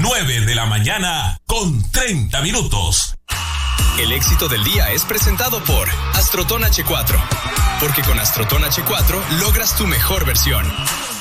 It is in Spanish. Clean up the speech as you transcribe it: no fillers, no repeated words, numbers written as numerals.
9:30. El éxito del día es presentado por Astroton H4. Porque con Astroton H4 logras tu mejor versión.